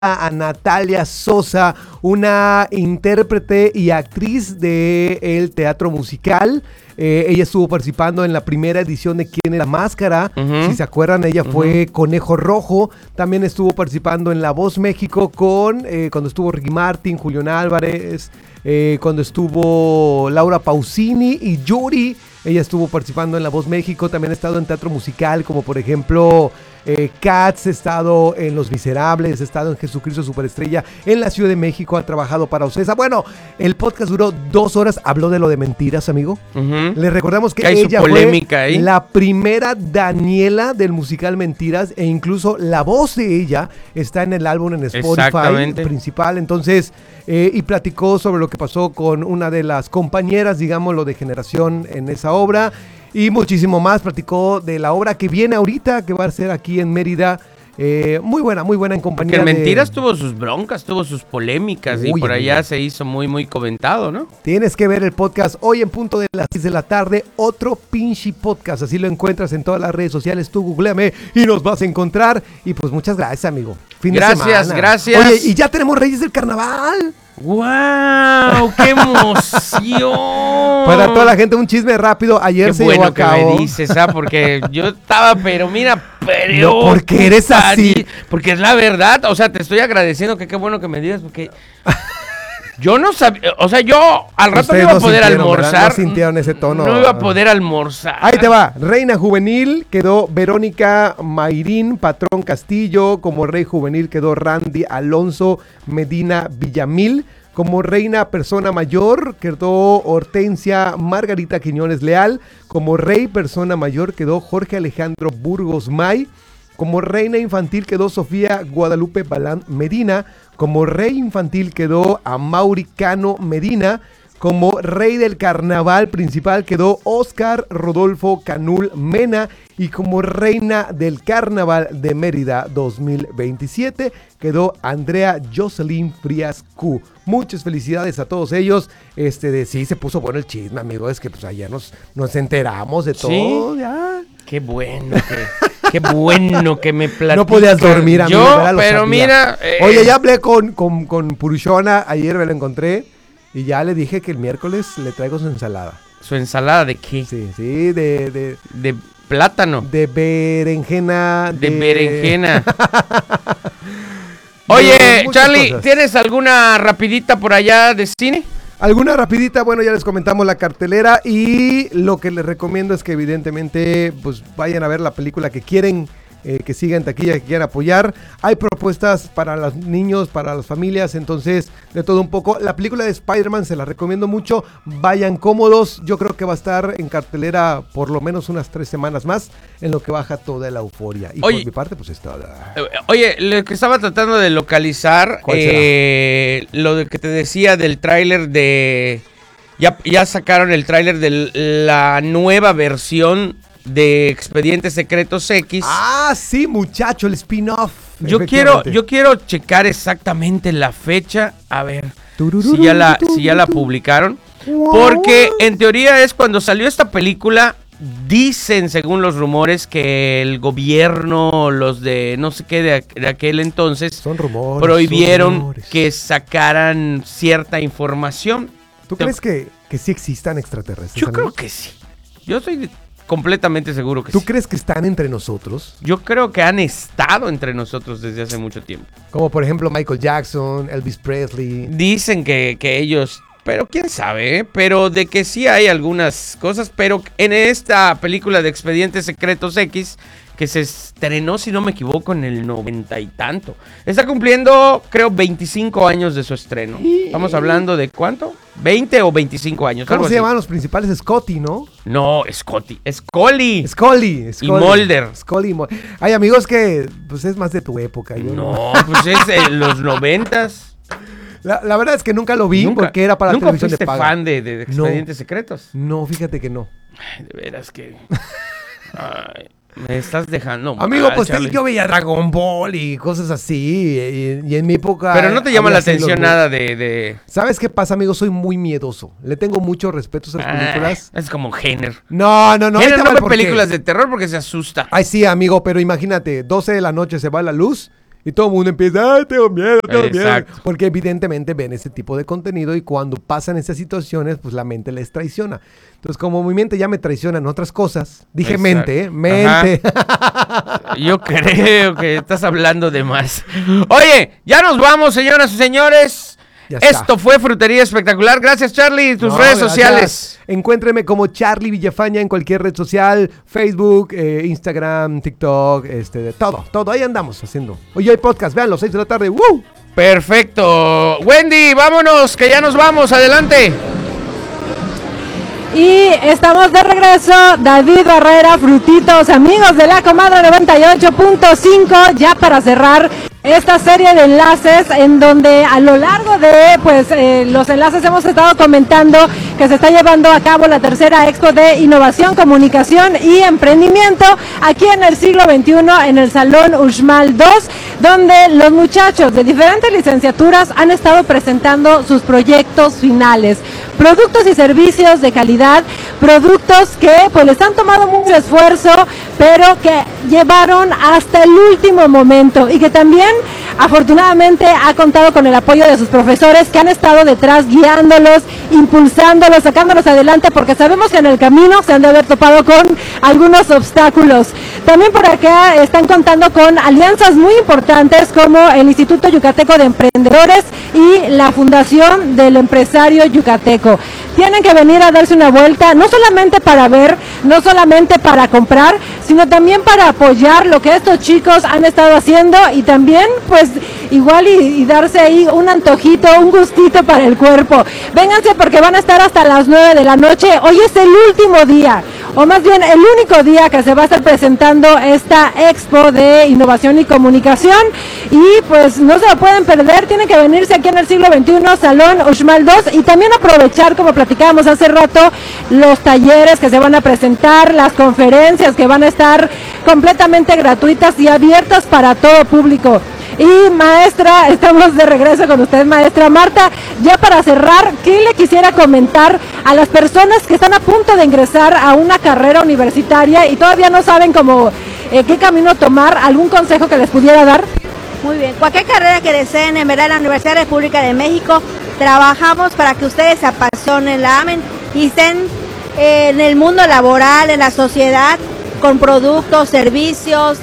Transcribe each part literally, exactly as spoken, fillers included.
a Natalia Sosa, una intérprete y actriz del teatro musical. Eh, ella estuvo participando en la primera edición de ¿Quién es la máscara? Uh-huh. Si se acuerdan, ella uh-huh. fue Conejo Rojo. También estuvo participando en La Voz México con eh, cuando estuvo Ricky Martin, Julián Álvarez, eh, cuando estuvo Laura Pausini y Yuri. Ella estuvo participando en La Voz México. También ha estado en teatro musical, como por ejemplo eh, Cats, ha estado en Los Miserables, ha estado en Jesucristo Superestrella, en la Ciudad de México, ha trabajado para Ocesa. Bueno, el podcast duró dos horas, habló de lo de mentiras, amigo. Uh-huh. Les recordamos que hay ella su polémica fue ahí. La primera Daniela del musical Mentiras, e incluso la voz de ella está en el álbum en Spotify principal. Entonces, eh, y platicó sobre lo que pasó con una de las compañeras, digámoslo, de generación en esa obra. Y muchísimo más, platicó de la obra que viene ahorita, que va a ser aquí en Mérida. Eh, muy buena, muy buena en compañía. Porque en de... Mentiras tuvo sus broncas, tuvo sus polémicas. Uy, y por allá mira. se hizo muy, muy comentado, ¿no? Tienes que ver el podcast hoy en punto de las seis de la tarde. Otro pinche podcast. Así lo encuentras en todas las redes sociales. Tú googleame y nos vas a encontrar. Y pues muchas gracias, amigo. Fin gracias, de semana. gracias. Oye, y ya tenemos Reyes del Carnaval. ¡Wow! ¡Qué emoción! Para toda la gente, un chisme rápido. Ayer Qué se bueno llevó a cabo. que me dices, ¿ah? Porque yo estaba, pero mira, pero... No, porque eres así. Porque es la verdad. O sea, te estoy agradeciendo que qué bueno que me digas, porque... Yo no sabía, o sea, yo al rato no iba a poder almorzar. No sintieron ese tono. No iba a poder almorzar. Ahí te va. Reina juvenil quedó Verónica Mayrín Patrón Castillo. Como rey juvenil quedó Randy Alonso Medina Villamil. Como reina persona mayor quedó Hortensia Margarita Quiñones Leal. Como rey persona mayor quedó Jorge Alejandro Burgos May. Como reina infantil quedó Sofía Guadalupe Balán Medina. Como rey infantil quedó Amaury Cano Medina. Como rey del carnaval principal quedó Óscar Rodolfo Canul Mena. Y como reina del carnaval de Mérida dos mil veintisiete quedó Andrea Jocelyn Frías Q. Muchas felicidades a todos ellos. Este de sí se puso bueno el chisme, amigo. Es que pues ayer nos, nos enteramos de todo. ¿Sí? Ya. Qué bueno que, qué bueno que me platicas. No podías dormir, amigo. Yo, pero mira. Eh... Oye, ya hablé con, con, con Purushona. Ayer me lo encontré. Y ya le dije que el miércoles le traigo su ensalada. ¿Su ensalada de qué? Sí, sí, de... De, de plátano. De berenjena. De, de... berenjena. Oye, Charlie, cosas. ¿Tienes alguna rapidita por allá de cine? Alguna rapidita, bueno, ya les comentamos la cartelera y lo que les recomiendo es que evidentemente pues vayan a ver la película que quieren. Eh, que sigan taquilla, que quieran apoyar. Hay propuestas para los niños, para las familias, entonces de todo un poco. La película de Spider-Man se la recomiendo mucho, vayan cómodos. Yo creo que va a estar en cartelera por lo menos unas tres semanas más, en lo que baja toda la euforia. Y oye, por mi parte, pues es toda. Oye, lo que estaba tratando de localizar, eh, lo de que te decía del tráiler de... Ya, ya sacaron el tráiler de la nueva versión de Expedientes Secretos X. Ah, sí, muchacho, el spin-off. Yo quiero, yo quiero checar exactamente la fecha. A ver si ya la, si ya la publicaron. Porque en teoría es cuando salió esta película. Dicen, según los rumores, que el gobierno, los de no sé qué de, de aquel entonces, son rumores, prohibieron son rumores. que sacaran cierta información. ¿Tú Te... crees que, que sí existan extraterrestres? Yo amigos? creo que sí. Yo soy completamente seguro que ¿Tú sí. ¿Tú crees que están entre nosotros? Yo creo que han estado entre nosotros desde hace mucho tiempo. Como por ejemplo Michael Jackson, Elvis Presley. Dicen que, que ellos, pero quién sabe, ¿eh? Pero de que sí hay algunas cosas, pero en esta película de Expedientes Secretos X, que se estrenó, si no me equivoco, en el noventa y tanto. Está cumpliendo, creo, veinticinco años de su estreno. Estamos hablando de ¿cuánto? ¿veinte o veinticinco años? ¿Cómo se llaman los principales? Scotty, ¿no? No, Scotty. Scully. Scully. Y Mulder. Scully y Mulder. Hay amigos que, pues, es más de tu época. Yo no, no, pues es de los noventas. La, la verdad es que nunca lo vi nunca, porque era para ¿nunca televisión de fuiste paga. fan de, de Expedientes no, Secretos? No, fíjate que no. Ay, de veras que... Ay, me estás dejando mal, amigo, pues Charlie. Yo veía Dragon Ball y cosas así, y, y en mi época... Pero no te llama la atención nada de, de... ¿Sabes qué pasa, amigo? Soy muy miedoso. Le tengo mucho respeto a esas ah, películas. Es como Jenner. No, no, no. Jenner no ve películas de terror porque se asusta. Ay, sí, amigo, pero imagínate, doce de la noche se va la luz Y todo el mundo empieza, ay, tengo miedo, tengo Exacto. miedo. Porque evidentemente ven ese tipo de contenido y cuando pasan esas situaciones, pues la mente les traiciona. Entonces, como mi mente ya me traiciona en otras cosas, dije Exacto. mente, ¿eh? Mente. Yo creo que estás hablando de más. Oye, ya nos vamos, señoras y señores. Ya está. Esto fue Frutería Espectacular. Gracias, Charlie. Tus No, redes gracias. sociales. Encuéntreme como Charlie Villafaña en cualquier red social, Facebook, eh, Instagram, TikTok, este, de todo, todo. Ahí andamos haciendo. Hoy hay podcast, vean, los seis de la tarde. ¡Woo! Perfecto. Wendy, vámonos, que ya nos vamos. Adelante. Y estamos de regreso, David Barrera, Frutitos, amigos de la Comadre noventa y ocho punto cinco, ya para cerrar esta serie de enlaces en donde a lo largo de pues eh, los enlaces hemos estado comentando que se está llevando a cabo la tercera Expo de Innovación, Comunicación y Emprendimiento aquí en el siglo veintiuno en el Salón Uxmal dos, donde los muchachos de diferentes licenciaturas han estado presentando sus proyectos finales, productos y servicios de calidad, productos que pues les han tomado mucho esfuerzo, pero que llevaron hasta el último momento y que también afortunadamente ha contado con el apoyo de sus profesores que han estado detrás guiándolos, impulsándolos, sacándolos adelante, porque sabemos que en el camino se han de haber topado con algunos obstáculos. También por acá están contando con alianzas muy importantes como el Instituto Yucateco de Emprendedores y la Fundación del Empresario Yucateco. Tienen que venir a darse una vuelta, no solamente para ver, no solamente para comprar, sino también para apoyar lo que estos chicos han estado haciendo y también pues igual y, y darse ahí un antojito, un gustito para el cuerpo. Vénganse porque van a estar hasta las nueve de la noche. Hoy es el último día, o más bien el único día que se va a estar presentando esta Expo de Innovación y Comunicación y pues no se lo pueden perder, tienen que venirse aquí en el siglo veintiuno, Salón Uxmal dos, y también aprovechar, como platicábamos hace rato, los talleres que se van a presentar, las conferencias que van a estar completamente gratuitas y abiertas para todo público. Y maestra, estamos de regreso con usted, maestra Marta. Ya para cerrar, ¿qué le quisiera comentar a las personas que están a punto de ingresar a una carrera universitaria y todavía no saben cómo, eh, qué camino tomar? ¿Algún consejo que les pudiera dar? Muy bien, cualquier carrera que deseen, en verdad, en la Universidad República de México, trabajamos para que ustedes se apasionen, la amen y estén eh, en el mundo laboral, en la sociedad, con productos, servicios,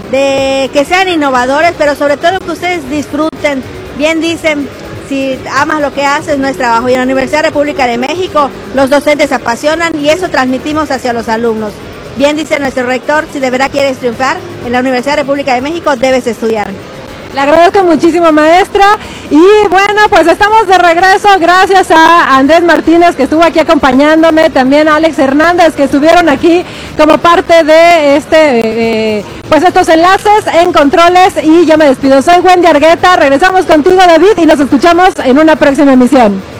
de que sean innovadores, pero sobre todo que ustedes disfruten. Bien dicen, si amas lo que haces, no es trabajo. Y en la Universidad República de México, los docentes se apasionan y eso transmitimos hacia los alumnos. Bien dice nuestro rector, si de verdad quieres triunfar, en la Universidad República de México debes estudiar. Le agradezco muchísimo, maestra. Y bueno, pues estamos de regreso gracias a Andrés Martínez, que estuvo aquí acompañándome, también a Alex Hernández, que estuvieron aquí como parte de este, eh, pues estos enlaces en controles. Y yo me despido, soy Wendy Argueta, regresamos contigo, David, y nos escuchamos en una próxima emisión.